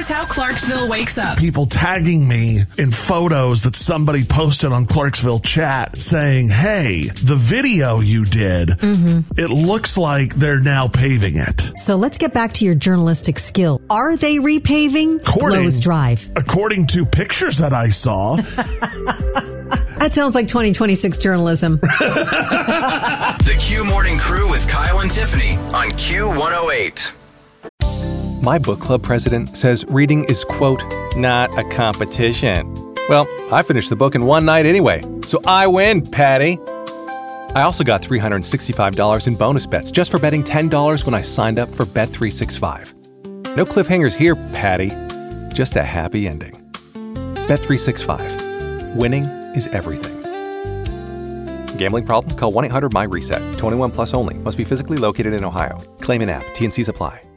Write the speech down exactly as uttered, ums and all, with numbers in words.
is how Clarksville wakes up. People tagging me in photos that somebody posted on Clarksville chat saying, hey, the video you did, mm-hmm. it looks like they're now paving it. So let's get back to your journalistic skill. Are they repaving Close Drive? According to pictures that I saw. That sounds like twenty twenty-six journalism. The Q Morning Crew with Kyle and Tiffany on Q one oh eight. My book club president says reading is, quote, not a competition. Well, I finished the book in one night anyway, so I win, Patty. I also got three hundred sixty-five dollars in bonus bets just for betting ten dollars when I signed up for Bet three sixty-five. No cliffhangers here, Patty. Just a happy ending. Bet three sixty-five. Winning is everything. Gambling problem? Call one eight hundred my reset. twenty-one plus only. Must be physically located in Ohio. Claim in app. T and Cs apply.